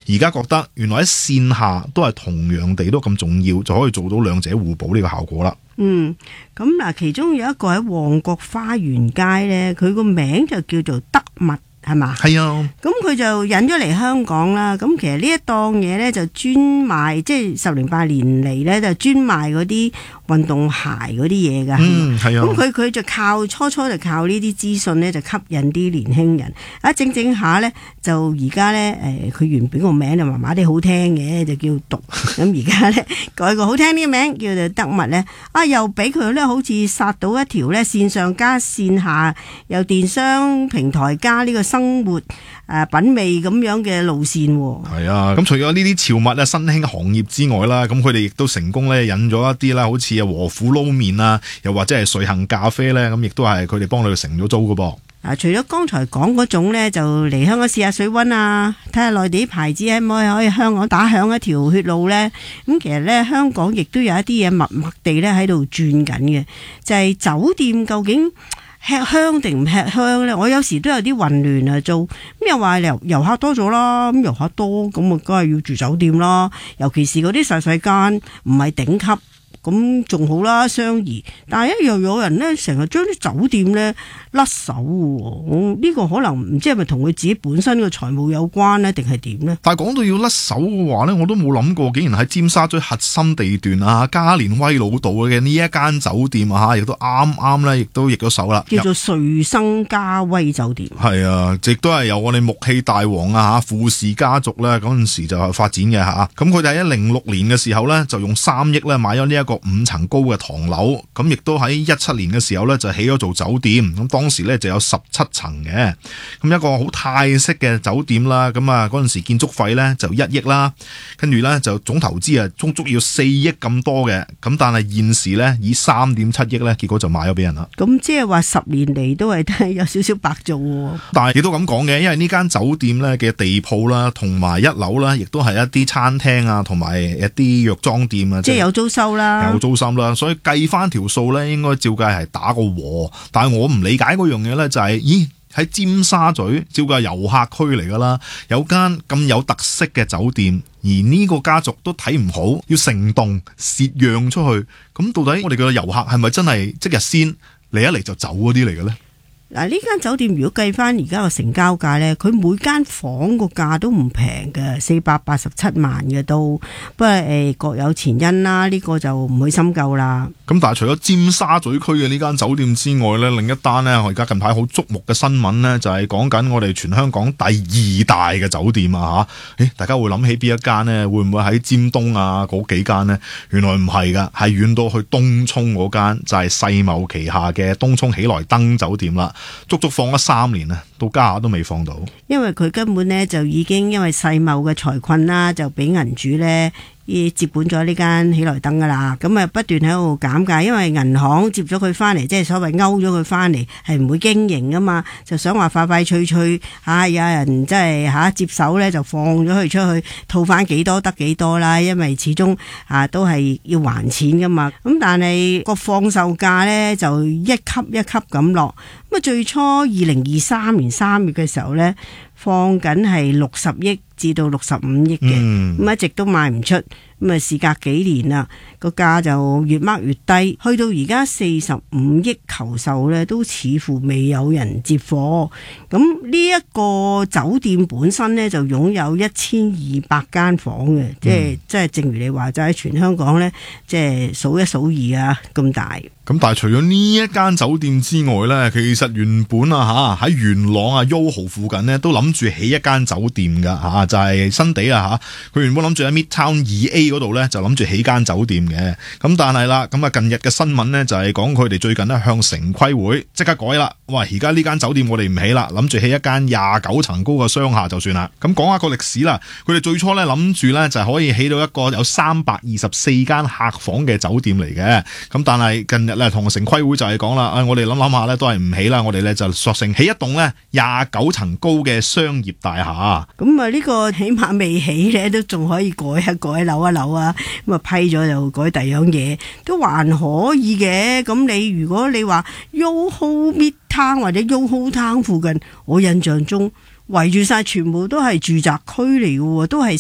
而家覺得原來喺線下都係同樣地都咁重要，就可以做到兩者互補呢個效果啦。 咁嗱，其中有一個喺旺角花園街呢，佢個名就叫做德物，係嘛？ 係啊， 咁佢就引咗嚟香港啦。咁其實呢一檔嘢呢，就專賣，即係10年8年嚟呢，就專賣嗰啲運動鞋嗰啲嘢噶。 係啊。 咁佢就初初就靠呢啲資訊呢，就吸引啲年輕人。整下呢，就而家呢，佢原本個名就麻麻地好聽嘅，就叫毒。咁而家呢，改個好聽啲嘅名叫做德物呢，又俾佢呢好似殺到一條呢線上加線下，由電商平台加呢個生活品味咁樣嘅路線。 係啊，咁除咗呢啲潮物啊新興行業之外啦，咁佢哋亦都成功咧引咗一啲啦，好似和府撈麵啊，又或者係瑞幸咖啡咧，咁亦都係佢哋幫你成咗租噶噃。 除咗剛才講嗰種呢，就嚟香港試下水溫啊，睇下內地牌子可以香港打響一條血路呢。咁其實呢，香港亦都有一啲嘢默默地咧喺度轉緊嘅，就係酒店究竟吃香定唔吃香呢？我有時都有啲混亂啊，做咁又話遊客多咗啦，咁遊客多咁啊，梗係要住酒店啦，尤其是嗰啲細間唔係頂級。咁仲好啦，相宜。但係又有人呢，成日將啲酒店呢甩手喎。呢個可能唔知係咪同佢自己本身嘅財務有關呢，定係點呢？ 但係講到要甩手嘅話呢，我都冇諗過，竟然喺尖沙咀核心地段啊，加連威老道嘅呢一間酒店啊，亦都啱呢，亦都易咗手啦。 叫做瑞生嘉威酒店。係啊，亦都係由我哋木器大王啊富士家族呢嗰陣時就係發展嘅嚇。咁佢哋喺06年嘅時候呢，就用3億呢買咗呢一個5層高嘅唐樓，咁亦都喺17年嘅時候呢，就起咗做酒店，咁當時呢，就有17層嘅，咁一個好泰式嘅酒店啦，咁啊嗰陣時建築費呢，就1億啦，跟住呢，就總投資啊足要4億咁多嘅，咁但係現時呢，以3.7億呢，結果就賣咗俾人啦。 咁即係話10年嚟都係有少少白做喎。 但係亦都咁講嘅，因為呢間酒店呢嘅地鋪啦，同埋1樓啦，亦都係一啲餐廳啊，同埋一啲藥妝店啊， 即係有租收啦。 有租金啦，所以計翻條數咧，應該照計係打個和。但係我唔理解嗰樣嘢咧，就係喺尖沙咀照計係遊客區嚟噶啦，有間咁有特色嘅酒店，而呢個家族都睇唔好，要成棟蝕讓出去，咁到底我哋嘅遊客係咪真係即日先嚟一嚟就走嗰啲嚟嘅咧？ 嗱，呢間酒店如果計翻而家個成交價呢，佢每間房個價都唔平嘅，487萬嘅都，不過各有前因啦，呢個就唔去深究啦。 咁但係除咗尖沙咀區嘅呢間酒店之外呢，另一單呢，我而家近排好矚目嘅新聞呢，就係講緊我哋全香港第2大嘅酒店啊吓，大家會諗起邊一間呢？會唔會喺尖東啊嗰幾間呢？原來唔係噶，係遠到去東涌嗰間，就係世茂旗下嘅東涌喜來登酒店啦。足足放咗3年啦，到家下都未放到。因為佢根本呢，就已經因為世茂嘅財困啦，就俾銀主呢接管咗呢間喜來登噶啦。咁啊不斷喺度減價，因為銀行接咗佢翻嚟，即係所謂勾咗佢翻嚟，係唔會經營噶嘛，就想話快快脆脆有人即係接手呢，就放咗佢出去，套翻幾多得幾多啦。因為始終都係要還錢噶嘛。咁但係個放售價呢，就一級一級咁落。咁啊最初2023年3月嘅時候呢，放緊係60億至到65億嘅，咁一直都賣唔出，咁啊事隔幾年啦，個價就越掹越低，去到而家45億求售呢，都似乎未有人接貨。咁呢一個酒店本身呢，就擁有1200間房嘅，即係正如你話齋，全香港呢，即係數一數二啊咁大。咁但係除咗呢一間酒店之外呢，其實原本喺元朗YOHO 附近呢，都諗住起一間酒店噶就係新地佢原本諗住喺 Midtown 2A 嗰度呢，就諗住起間酒店嘅。咁但係啦，咁近日嘅新聞呢，就係講佢哋最近呢向城規會即刻改啦。哇！而家呢間酒店我哋唔起啦，諗住起一間29層高嘅商廈就算啦。咁講下個歷史啦，佢哋最初呢諗住呢，就可以起到一個有324間客房嘅酒店嚟嘅。咁但係近日同城規會就係講啦，我哋諗下咧都係唔起啦，我哋咧就索性起一棟咧29層高嘅商業大廈。咁啊呢個起碼未起咧，都仲可以改一改、扭一扭啊。咁啊批咗就改第二樣嘢，都還可以嘅。咁你如果你話 YOHO Midtown 或者 YOHO Town 附近，我印象中圍住晒全部都係住宅區嚟嘅喎，都係